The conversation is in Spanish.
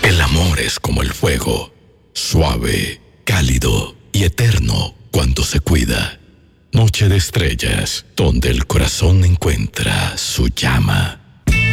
El amor es como el fuego, suave, cálido y eterno cuando se cuida. Noche de estrellas, donde el corazón encuentra su llama.